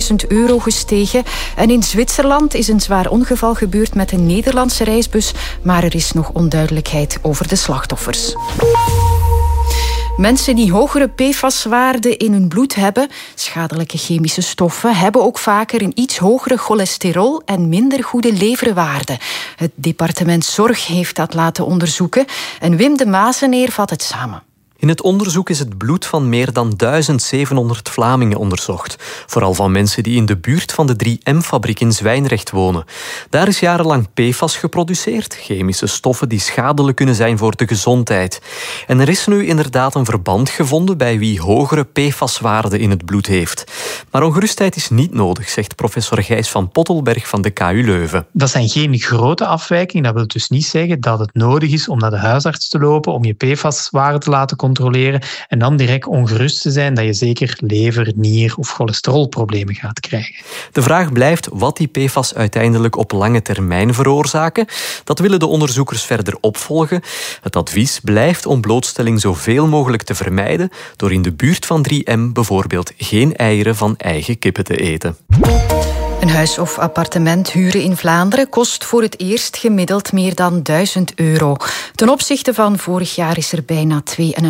€1000 gestegen. En in Zwitserland is een zwaar ongeval gebeurd met een Nederlandse reisbus, maar er is nog onduidelijkheid over de slachtoffers. Mensen die hogere PFAS-waarden in hun bloed hebben, schadelijke chemische stoffen, hebben ook vaker een iets hogere cholesterol en minder goede leverwaarden. Het departement Zorg heeft dat laten onderzoeken en Wim de Mazeneer vat het samen. In het onderzoek is het bloed van meer dan 1700 Vlamingen onderzocht. Vooral van mensen die in de buurt van de 3M-fabriek in Zwijndrecht wonen. Daar is jarenlang PFAS geproduceerd, chemische stoffen die schadelijk kunnen zijn voor de gezondheid. En er is nu inderdaad een verband gevonden bij wie hogere PFAS-waarden in het bloed heeft. Maar ongerustheid is niet nodig, zegt professor Gijs van Pottelberg van de KU Leuven. Dat zijn geen grote afwijkingen. Dat wil dus niet zeggen dat het nodig is om naar de huisarts te lopen, om je PFAS-waarde te laten controleren en dan direct ongerust te zijn dat je zeker lever, nier of cholesterolproblemen gaat krijgen. De vraag blijft wat die PFAS uiteindelijk op lange termijn veroorzaken. Dat willen de onderzoekers verder opvolgen. Het advies blijft om blootstelling zoveel mogelijk te vermijden door in de buurt van 3M bijvoorbeeld geen eieren van eigen kippen te eten. Een huis of appartement huren in Vlaanderen kost voor het eerst gemiddeld meer dan €1000. Ten opzichte van vorig jaar is er bijna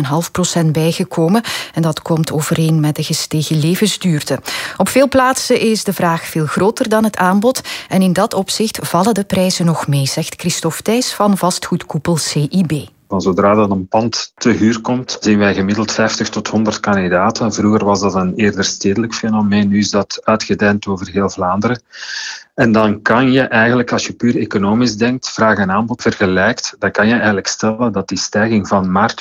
2,5% bijgekomen. En dat komt overeen met de gestegen levensduurte. Op veel plaatsen is de vraag veel groter dan het aanbod. En in dat opzicht vallen de prijzen nog mee, zegt Christophe Thijs van vastgoedkoepel CIB. Zodra dat een pand te huur komt, zien wij gemiddeld 50 tot 100 kandidaten. Vroeger was dat een eerder stedelijk fenomeen, nu is dat uitgedijnd over heel Vlaanderen. En dan kan je eigenlijk, als je puur economisch denkt, vraag en aanbod vergelijkt, dan kan je eigenlijk stellen dat die stijging van maar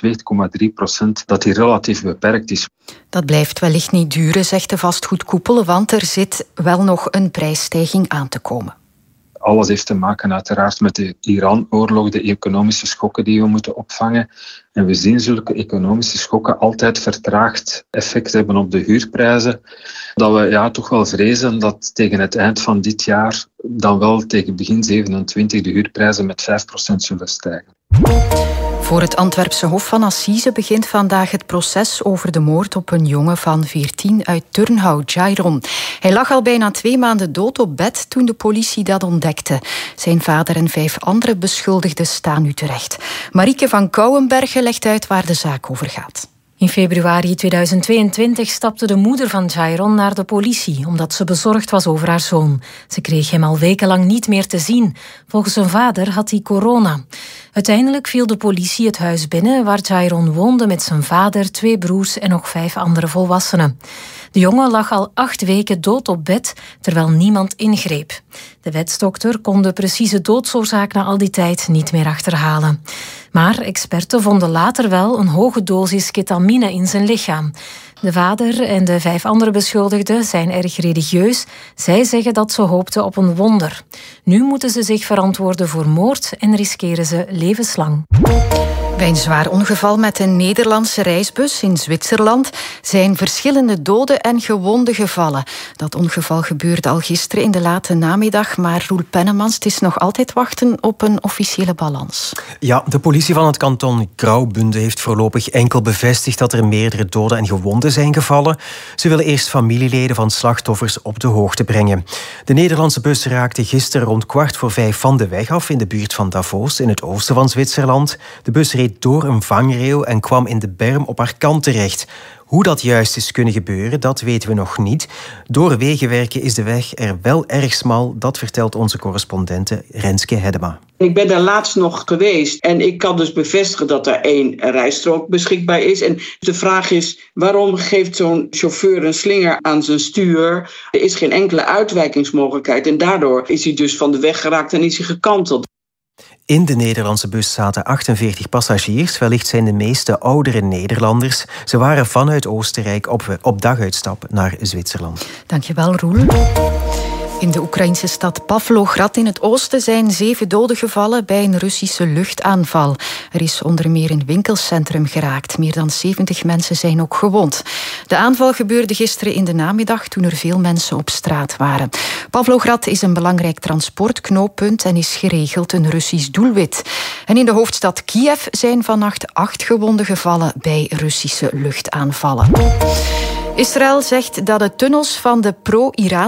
2,3%, dat die relatief beperkt is. Dat blijft wellicht niet duren, zegt de vastgoedkoepel, want er zit wel nog een prijsstijging aan te komen. Alles heeft te maken uiteraard met de Iran-oorlog, de economische schokken die we moeten opvangen. En we zien zulke economische schokken altijd vertraagd effect hebben op de huurprijzen. Dat we toch wel vrezen dat tegen het eind van dit jaar, dan wel tegen begin 27, de huurprijzen met 5% zullen stijgen. Voor het Antwerpse Hof van Assise begint vandaag het proces over de moord op een jongen van 14 uit Turnhout, Jairon. Hij lag al bijna 2 maanden dood op bed toen de politie dat ontdekte. Zijn vader en 5 andere beschuldigden staan nu terecht. Marieke van Kouwenbergen legt uit waar de zaak over gaat. In februari 2022 stapte de moeder van Jairon naar de politie omdat ze bezorgd was over haar zoon. Ze kreeg hem al wekenlang niet meer te zien. Volgens zijn vader had hij corona. Uiteindelijk viel de politie het huis binnen waar Jairon woonde met zijn vader, 2 broers en nog 5 andere volwassenen. De jongen lag al 8 weken dood op bed, terwijl niemand ingreep. De wetsdokter kon de precieze doodsoorzaak na al die tijd niet meer achterhalen. Maar experten vonden later wel een hoge dosis ketamine in zijn lichaam. De vader en de 5 andere beschuldigden zijn erg religieus. Zij zeggen dat ze hoopten op een wonder. Nu moeten ze zich verantwoorden voor moord en riskeren ze levenslang. Bij een zwaar ongeval met een Nederlandse reisbus in Zwitserland zijn verschillende doden en gewonden gevallen. Dat ongeval gebeurde al gisteren in de late namiddag, maar Roel Pennemans, het is nog altijd wachten op een officiële balans. Ja, de politie van het kanton Graubünden heeft voorlopig enkel bevestigd dat er meerdere doden en gewonden zijn gevallen. Ze willen eerst familieleden van slachtoffers op de hoogte brengen. De Nederlandse bus raakte gisteren rond 4:15 van de weg af in de buurt van Davos in het oosten van Zwitserland. De bus reed door een vangrail en kwam in de berm op haar kant terecht. Hoe dat juist is kunnen gebeuren, dat weten we nog niet. Door wegenwerken is de weg er wel erg smal, dat vertelt onze correspondente Renske Hedema. Ik ben daar laatst nog geweest en ik kan dus bevestigen dat er 1 rijstrook beschikbaar is. En de vraag is, waarom geeft zo'n chauffeur een slinger aan zijn stuur? Er is geen enkele uitwijkingsmogelijkheid en daardoor is hij dus van de weg geraakt en is hij gekanteld. In de Nederlandse bus zaten 48 passagiers. Wellicht zijn de meeste oudere Nederlanders. Ze waren vanuit Oostenrijk op daguitstap naar Zwitserland. Dankjewel, Roel. In de Oekraïnse stad Pavlograd in het oosten zijn 7 doden gevallen bij een Russische luchtaanval. Er is onder meer een winkelcentrum geraakt. Meer dan 70 mensen zijn ook gewond. De aanval gebeurde gisteren in de namiddag toen er veel mensen op straat waren. Pavlograd is een belangrijk transportknooppunt en is geregeld een Russisch doelwit. En in de hoofdstad Kiev zijn vannacht 8 gewonden gevallen bij Russische luchtaanvallen. Israël zegt dat de tunnels van de pro-Iran